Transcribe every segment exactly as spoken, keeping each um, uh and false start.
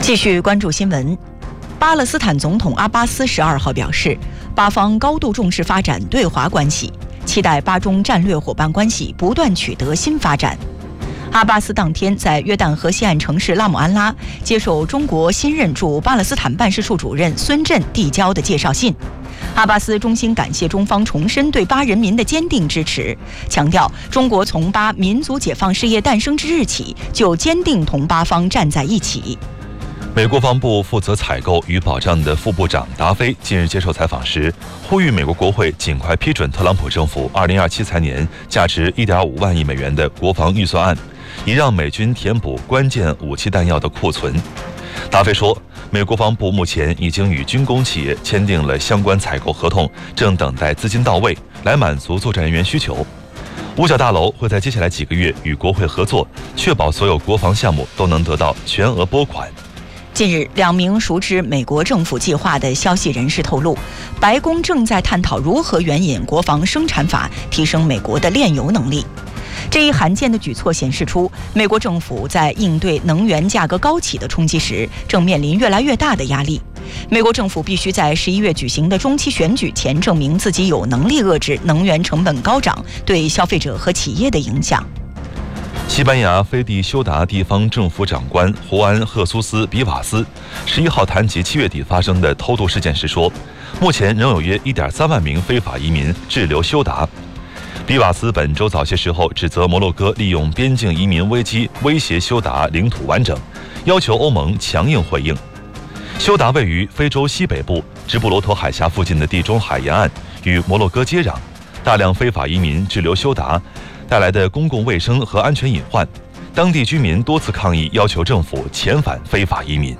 继续关注新闻。巴勒斯坦总统阿巴斯十二号表示，巴方高度重视发展对华关系，期待巴中战略伙伴关系不断取得新发展。阿巴斯当天在约旦河西岸城市拉姆安拉接受中国新任驻巴勒斯坦办事处主任孙振递交的介绍信。阿巴斯衷心感谢中方重申对巴人民的坚定支持，强调中国从巴民族解放事业诞生之日起就坚定同巴方站在一起。 美国国防部负责采购与保障的副部长达菲近日接受采访时，呼吁美国国会尽快批准特朗普政府二零二七财年价值 一点五万亿美元的国防预算案，以让美军填补关键武器弹药的库存。达菲说，美国国防部目前已经与军工企业签订了相关采购合同，正等待资金到位来满足作战人员需求。五角大楼会在接下来几个月与国会合作，确保所有国防项目都能得到全额拨款。 近日，两名熟知美国政府计划的消息人士透露，白宫正在探讨如何援引国防生产法，提升美国的炼油能力。这一罕见的举措显示出，美国政府在应对能源价格高企的冲击时，正面临越来越大的压力。美国政府必须在十一月举行的中期选举前，证明自己有能力遏制能源成本高涨对消费者和企业的影响。 西班牙菲蒂休达地方政府长官胡安·赫苏斯·比瓦斯十一号谈及七月底发生的偷渡事件时说，目前仍有约 一点三万名非法移民滞留休达。比瓦斯本周早些时候指责摩洛哥利用边境移民危机威胁休达领土完整，要求欧盟强硬回应。休达位于非洲西北部直布罗陀海峡附近的地中海沿岸，与摩洛哥接壤，大量非法移民滞留休达带来的公共卫生和安全隐患，当地居民多次抗议，要求政府遣返非法移民。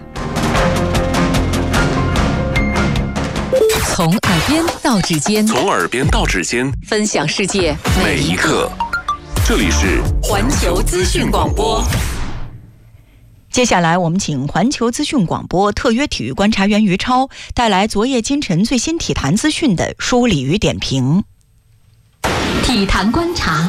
从耳边到指尖， 从耳边到指尖， 分享世界每一刻。这里是环球资讯广播。 接下来，我们请环球资讯广播特约体育观察员于超带来昨夜今晨最新体坛资讯的梳理与点评。 体坛观察。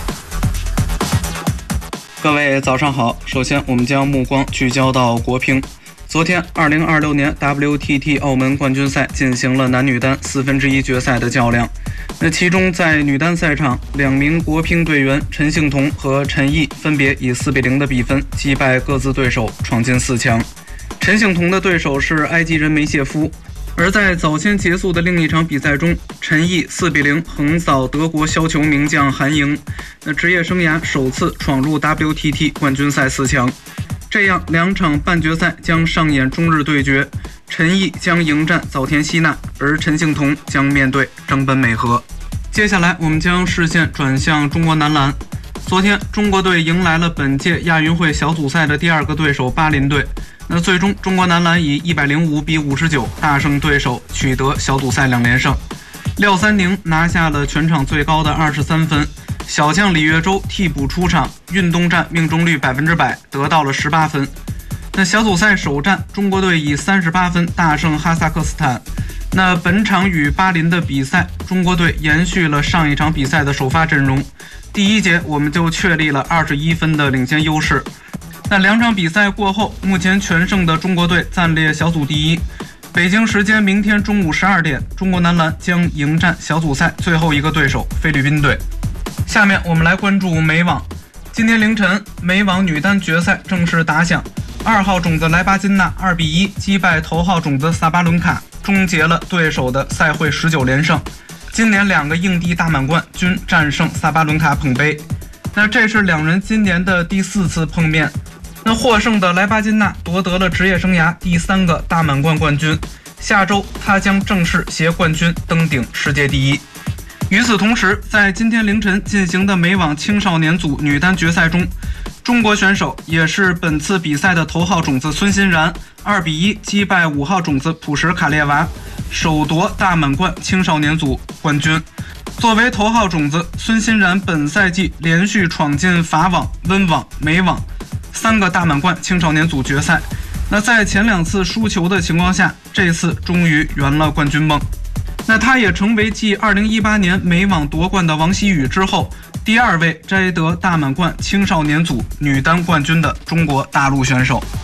各位早上好，首先我们将目光聚焦到国乒。昨天二零二六年 W T T 澳门冠军赛进行了男女单四分之一决赛的较量。那其中在女单赛场，两名国乒队员陈幸同和陈毅分别以四比零的比分击败各自对手，闯进四强。陈幸同的对手是埃及人梅谢夫，而在早先结束的另一场比赛中，陈毅四比零横扫德国削球名将韩莹，那职业生涯首次闯入 W T T 冠军赛四强。这样两场半决赛将上演中日对决，陈毅将迎战早田希娜，而陈幸同将面对张本美和。接下来我们将视线转向中国男篮。昨天中国队迎来了本届亚运会小组赛的第二个对手巴林队，那最终中国男篮以一百零五比五十九大胜对手，取得小组赛两连胜。廖三宁拿下了全场最高的二十三分，小将李月洲替补出场，运动战命中率百分之百，得到了十八分。那小组赛首战，中国队以三十八分大胜哈萨克斯坦。那本场与巴林的比赛，中国队延续了上一场比赛的首发阵容，第一节我们就确立了二十一分的领先优势。那两场比赛过后，目前全胜的中国队暂列小组第一。北京时间明天中午十二点，中国男篮将迎战小组赛最后一个对手菲律宾队。下面我们来关注美网。今天凌晨，美网女单决赛正式打响，二号种子莱巴金娜二比一击败头号种子萨巴伦卡，终结了对手的赛会十九连胜。今年两个硬地大满贯均战胜萨巴伦卡捧杯，那这是两人今年的第四次碰面。那获胜的莱巴金娜夺得了职业生涯第三个大满贯冠军，下周她将正式携冠军登顶世界第一。与此同时，在今天凌晨进行的美网青少年组女单决赛中，中国选手也是本次比赛的头号种子孙欣然二比一击败五号种子普什卡列娃，首夺大满贯青少年组冠军。作为头号种子，孙欣然本赛季连续闯进法网、温网、美网三个大满贯青少年组决赛，那在前两次输球的情况下，这次终于圆了冠军梦。那他也成为继二零一八年美网夺冠的王希雨之后，第二位摘得大满贯青少年组女单冠军的中国大陆选手。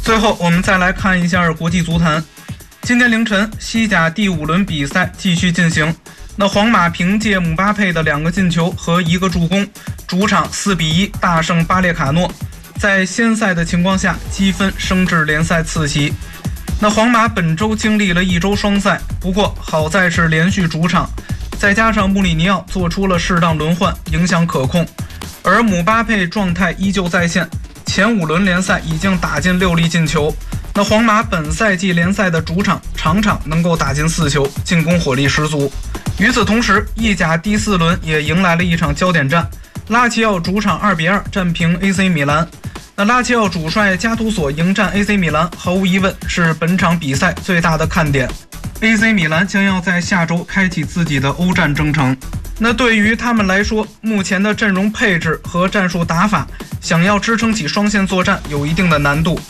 最后，我们再来看一下国际足坛。今天凌晨，西甲第五轮比赛继续进行。那皇马凭借姆巴佩的两个进球和一个助攻，主场四比一大胜巴列卡诺，在先赛的情况下积分升至联赛次席。那皇马本周经历了一周双赛，不过好在是连续主场，再加上穆里尼奥做出了适当轮换，影响可控。而姆巴佩状态依旧在线，前五轮联赛已经打进六粒进球。那皇马本赛季联赛的主场场场能够打进四球，进攻火力十足。与此同时，意甲第四轮也迎来了一场焦点战，拉齐奥主场二比二战平 A C 米兰。那拉齐奥主帅加图索迎战 A C 米兰，毫无疑问是本场比赛最大的看点。A C 米兰将要在下周开启自己的欧战征程。那对于他们来说，目前的阵容配置和战术打法，想要支撑起双线作战有一定的难度。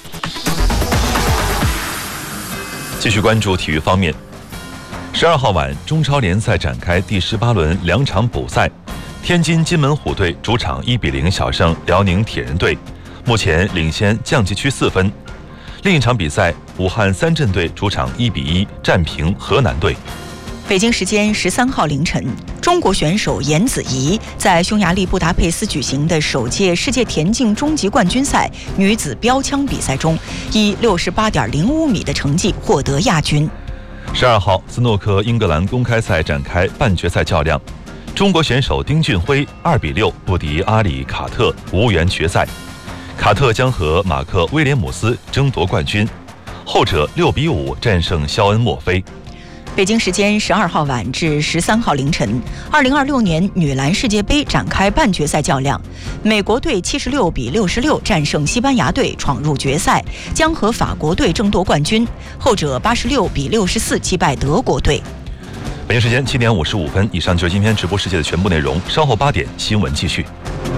继续关注体育方面，十二号晚，中超联赛展开第十八轮两场补赛，天津津门虎队主场一比零小胜辽宁铁人队，目前领先降级区四分。另一场比赛，武汉三镇队主场一比一战平河南队。 北京时间十三号凌晨，中国选手严子怡在匈牙利布达佩斯举行的首届世界田径终极冠军赛女子标枪比赛中，以六十八点零五米的成绩获得亚军。 十二号，斯诺克英格兰公开赛展开半决赛较量，中国选手丁俊晖二比六不敌阿里卡特，无缘决赛。卡特将和马克威廉姆斯争夺冠军，后者六比五战胜肖恩墨菲。 北京时间十二号晚至十三号凌晨，二零二六年女篮世界杯展开半决赛较量，美国队七十六比六十六战胜西班牙队，闯入决赛，将和法国队争夺冠军，后者八十六比六十四击败德国队。 北京时间七点五十五分，以上就是今天直播世界的全部内容，稍后八点新闻继续。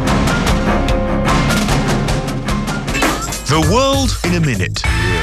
The world in a minute。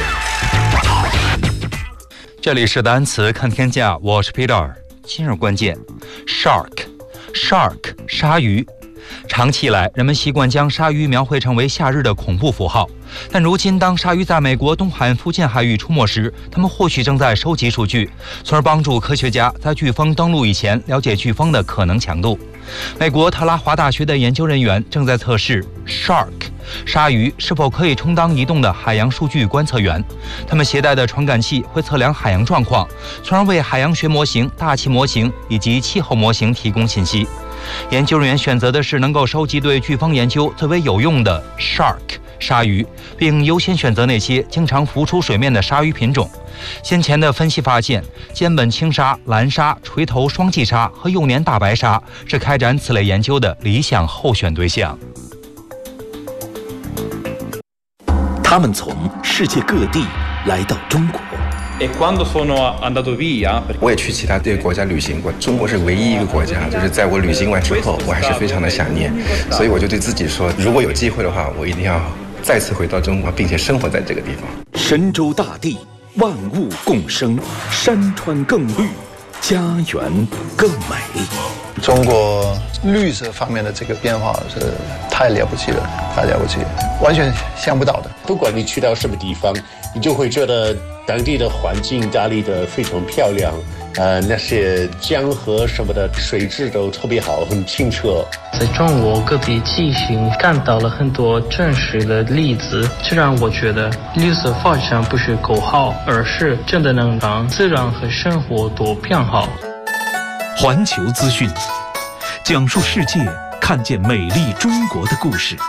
这里是单词看天价，我是 Peter。今日关键 ：shark，shark， 鲨鱼。长期以来，人们习惯将鲨鱼描绘成为夏日的恐怖符号，但如今，当鲨鱼在美国东海岸附近海域出没时，它们或许正在收集数据，从而帮助科学家在飓风登陆以前了解飓风的可能强度。美国特拉华大学的研究人员正在测试 shark 鲨鱼是否可以充当移动的海洋数据观测员。他们携带的传感器会测量海洋状况，从而为海洋学模型、大气模型以及气候模型提供信息。研究人员选择的是能够收集对飓风研究最为有用的 shark 鲨鱼，并优先选择那些经常浮出水面的鲨鱼品种。先前的分析发现，尖本青鲨、蓝鲨、锤头双髻鲨和幼年大白鲨是开展此类研究的理想候选对象。 他们从世界各地来到中国。 我也去其他这个国家旅行过，中国是唯一一个国家，就是在我旅行完之后，我还是非常的想念，所以我就对自己说，如果有机会的话，我一定要再次回到中国，并且生活在这个地方。 神州大地，万物共生，山川更绿，家园更美。 中国绿色方面的这个变化是太了不起了，太了不起了，完全想不到的。 不管你去到什么地方，你就会觉得当地的环境打理得非常漂亮，呃，那些江河什么的水质都特别好，很清澈。 在中国各地进行看到了很多真实的例子，这让我觉得绿色发展不是口号，而是真的能让自然和生活都变好。 环球资讯，讲述世界，看见美丽中国的故事。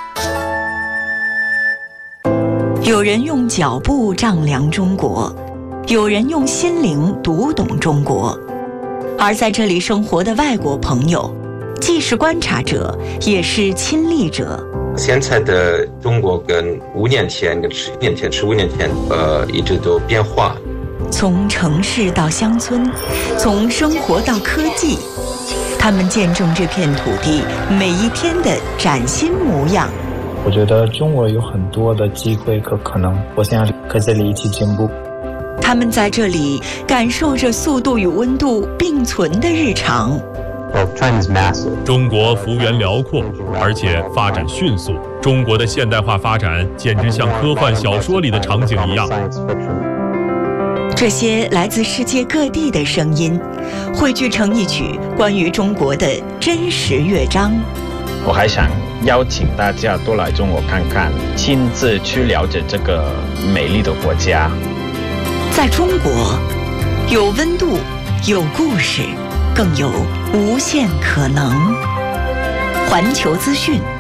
有人用脚步丈量中国，有人用心灵读懂中国，而在这里生活的外国朋友，既是观察者，也是亲历者。 现在的中国跟五年前、跟十年前、十五年前，呃，一直都变化。 从城市到乡村，从生活到科技，他们见证这片土地每一天的崭新模样。 我觉得中国有很多的机会和可能，我想和这里一起进步。 他们在这里感受着速度与温度并存的日常。 中国幅员辽阔，而且发展迅速， 中国的现代化发展简直像科幻小说里的场景一样。 这些来自世界各地的声音，汇聚成一曲关于中国的真实乐章。 我还想邀请大家多来中国看看，亲自去了解这个美丽的国家。 在中国，有温度，有故事，更有无限可能。环球资讯。